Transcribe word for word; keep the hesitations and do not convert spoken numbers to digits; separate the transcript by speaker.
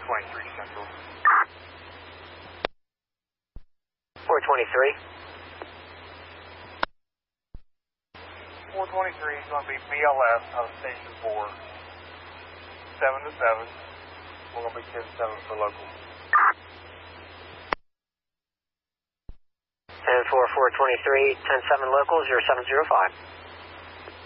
Speaker 1: twenty-three Central.
Speaker 2: four twenty-three.
Speaker 1: four twenty-three is going to be B L S out of Station four. seven to seven. We're going to be ten seven for local.
Speaker 2: And for four twenty-three, ten seven local, zero seven zero five.